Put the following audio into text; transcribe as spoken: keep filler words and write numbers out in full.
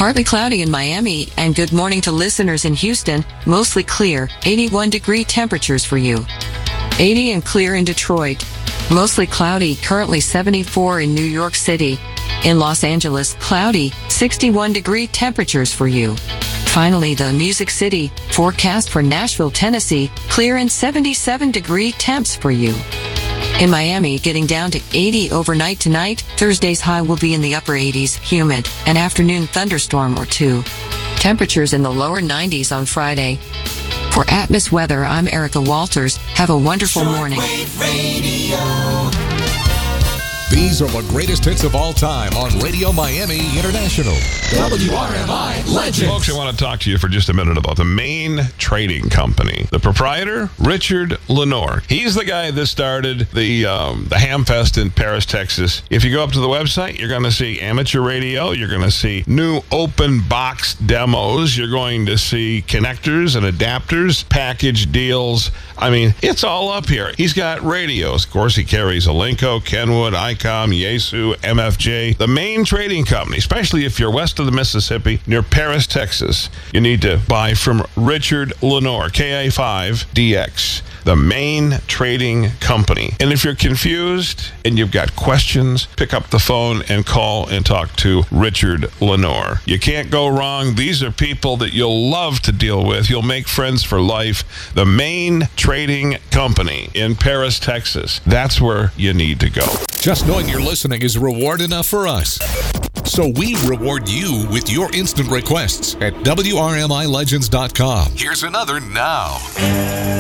Partly cloudy in Miami, and good morning to listeners in Houston. Mostly clear, eighty-one degree temperatures for you. eighty and clear in Detroit. Mostly cloudy, currently seventy-four in New York City. In Los Angeles, cloudy, sixty-one degree temperatures for you. Finally, the Music City, forecast for Nashville, Tennessee, clear and seventy-seven degree temps for you. In Miami, getting down to eighty overnight tonight. Thursday's high will be in the upper eighties, humid, an afternoon thunderstorm or two. Temperatures in the lower nineties on Friday. For Atmos Weather, I'm Erica Walters. Have a wonderful morning. These are the greatest hits of all time on Radio Miami International. W R M I Legends. Folks, I want to talk to you for just a minute about the Main Trading Company. The proprietor, Richard Lenore. He's the guy that started the um, the Hamfest in Paris, Texas. If you go up to the website, you're going to see amateur radio. You're going to see new open box demos. You're going to see connectors and adapters, package deals. I mean, it's all up here. He's got radios. Of course, he carries Alinco, Kenwood, ICOM, Yaesu, M F J. The Main Trading Company, especially if you're west of the Mississippi, near Paris, Texas, you need to buy from Richard Lenore, K A five D X. The Main Trading Company. And if you're confused and you've got questions, pick up the phone and call and talk to Richard Lenore. You can't go wrong. These are people that you'll love to deal with. You'll make friends for life. The Main Trading Company in Paris, Texas. That's where you need to go. Just knowing you're listening is reward enough for us. So we reward you with your instant requests at W R M I Legends dot com. Here's another now.